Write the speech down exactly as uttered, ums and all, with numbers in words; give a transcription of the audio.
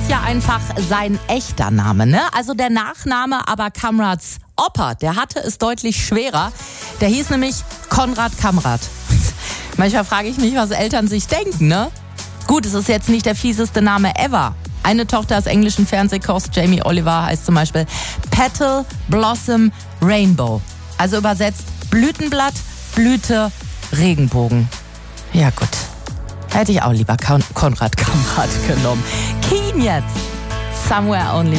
ist ja einfach sein echter Name, ne? Also der Nachname, aber Kamrads Opa, der hatte es deutlich schwerer. Der hieß nämlich Konrad Kamrat. Manchmal frage ich mich, was Eltern sich denken, ne? Gut, es ist jetzt nicht der fieseste Name ever. Eine Tochter des englischen Fernsehkochs Jamie Oliver heißt zum Beispiel Petal Blossom Rainbow. Also übersetzt Blütenblatt, Blüte, Regenbogen. Ja gut, hätte ich auch lieber Kon- Konrad Kamrat genommen. Keen jetzt. Somewhere Only